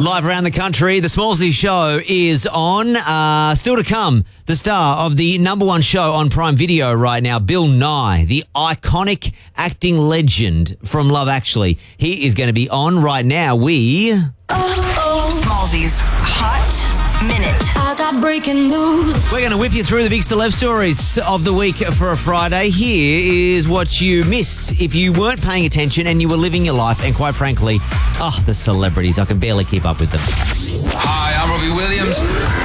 Live around the country, the Smallsy Show is on. Still to come, the star of the number one show on Prime Video right now, Bill Nye, the iconic acting legend from Love Actually. He is going to be on right now. Smallsy's Hot Minute. I got breaking news. We're going to whip you through the big celeb stories of the week for a Friday. Here is what you missed if you weren't paying attention and you were living your life. And quite frankly, the celebrities, I can barely keep up with them. Hi, I'm Robbie Williams.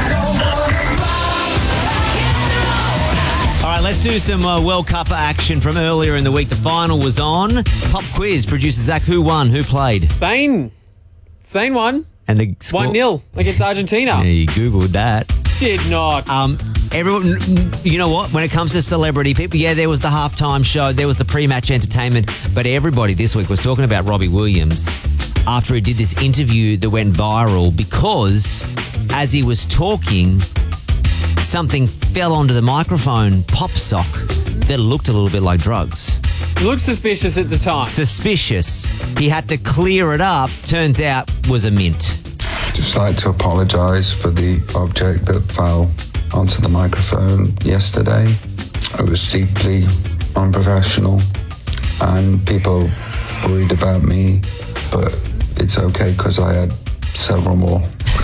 All right, let's do some World Cup action from earlier in the week. The final was on. Pop quiz, producer Zach, who won? Who played? Spain won. And the score? 1-0 against Argentina. Yeah, you Googled that. Did not. Everyone, you know what? When it comes to celebrity people, there was the halftime show, there was the pre-match entertainment, but everybody this week was talking about Robbie Williams after he did this interview that went viral because as he was talking, something fell onto the microphone pop sock that looked a little bit like drugs. Looked suspicious at the time. Suspicious. He had to clear it up. Turns out was a mint. Just like to apologise for the object that fell onto the microphone yesterday. It was deeply unprofessional and people worried about me, but it's okay because I had several more.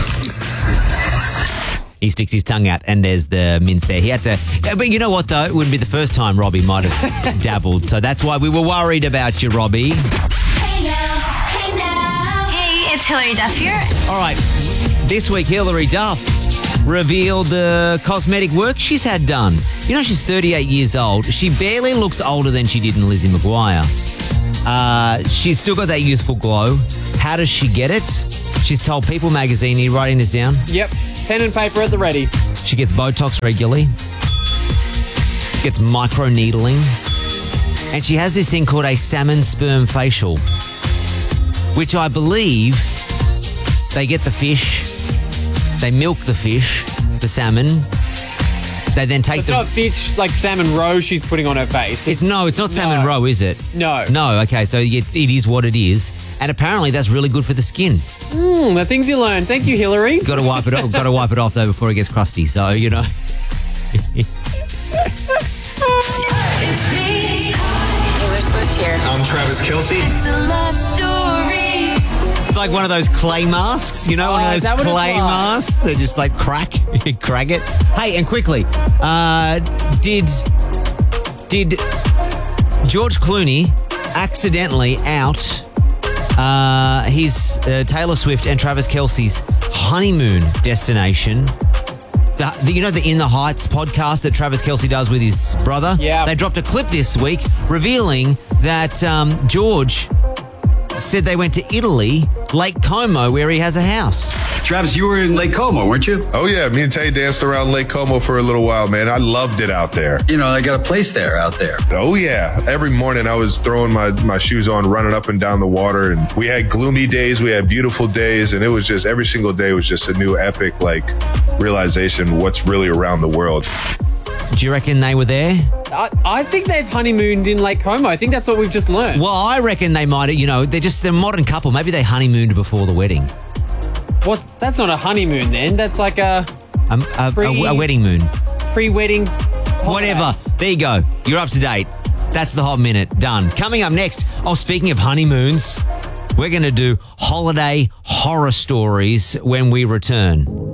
He sticks his tongue out and there's the mints there. He had to, but you know what though? It wouldn't be the first time Robbie might have dabbled. So that's why we were worried about you, Robbie. Hey now. Hey, it's Hilary Duff here. All right, this week Hilary Duff revealed the cosmetic work she's had done. You know, she's 38 years old. She barely looks older than she did in Lizzie McGuire. She's still got that youthful glow. How does she get it? She's told People magazine, are you writing this down? Yep. Pen and paper at the ready. She gets Botox regularly, gets micro-needling, and she has this thing called a salmon sperm facial, which I believe they get the fish, they milk the fish, the salmon, they then take It's not fish like salmon roe she's putting on her face. It's not salmon roe, is it? No. No, okay, so it is what it is. And apparently that's really good for the skin. The things you learn. Thank you, Hilary. Got to wipe it off. Got to wipe it off though before it gets crusty. So you know. It's me. Taylor Swift here. I'm Travis Kelce. It's a love story. It's like one of those clay masks, you know, one of those is that what it's clay like? masks that just like crack it. Hey, and quickly, did George Clooney accidentally out his Taylor Swift and Travis Kelce's honeymoon destination? You know the In the Heights podcast that Travis Kelce does with his brother? Yeah. They dropped a clip this week revealing that George said they went to Italy, Lake Como, where he has a house. Travis, you were in Lake Como, weren't you? Oh, yeah. Me and Tay danced around Lake Como for a little while, man. I loved it out there. You know, I got a place out there. Oh, yeah. Every morning I was throwing my shoes on, running up and down the water. And we had gloomy days. We had beautiful days. And it was just every single day was just a new epic, realization what's really around the world. Do you reckon they were there? I think they've honeymooned in Lake Como. I think that's what we've just learned. Well, I reckon they might have, they're a modern couple. Maybe they honeymooned before the wedding. What? That's not a honeymoon then. That's like a wedding moon. pre-wedding. Whatever. There you go. You're up to date. That's the Hot Minute. Done. Coming up next, speaking of honeymoons, we're going to do holiday horror stories when we return.